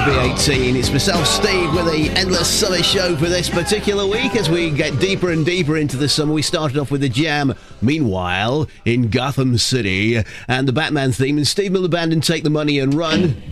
B18. It's myself, Steve, with the Endless Summer Show for this particular week. As we get deeper and deeper into the summer, we started off with the Jam, Meanwhile, in Gotham City, and the Batman theme, and Steve Miller Band and Take the Money and Run.